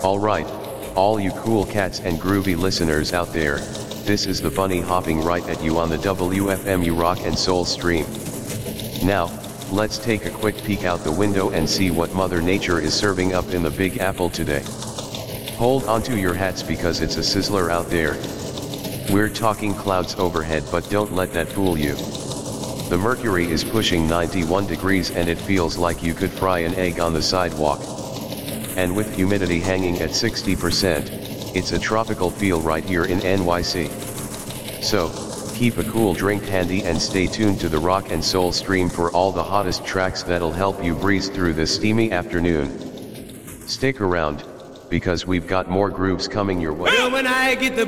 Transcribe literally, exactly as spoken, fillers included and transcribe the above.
Alright, all you cool cats and groovy listeners out there, this is the bunny hopping right at you on the W F M U Rock and Soul stream. Now, let's take a quick peek out the window and see what Mother Nature is serving up in the Big Apple today. Hold onto your hats because it's a sizzler out there. We're talking clouds overhead, but don't let that fool you. The mercury is pushing ninety-one degrees and it feels like you could fry an egg on the sidewalk. And with humidity hanging at sixty percent, it's a tropical feel right here in N Y C. So, keep a cool drink handy and stay tuned to the Rock and Soul stream for all the hottest tracks that'll help you breeze through this steamy afternoon. Stick around, because we've got more grooves coming your way. Well, when I get the